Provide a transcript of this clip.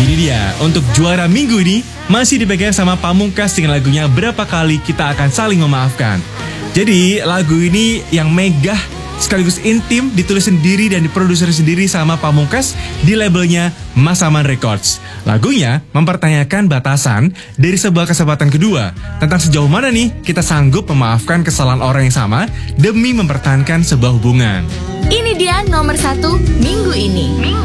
Ini dia, untuk juara minggu ini masih dipegang sama Pamungkas dengan lagunya Berapa Kali Kita Akan Saling Memaafkan. Jadi lagu ini yang megah sekaligus intim, ditulis sendiri dan diproduksi sendiri sama Pamungkas di labelnya Masaman Records. Lagunya mempertanyakan batasan dari sebuah kesempatan kedua tentang sejauh mana nih kita sanggup memaafkan kesalahan orang yang sama demi mempertahankan sebuah hubungan. Ini dia nomor 1 minggu ini.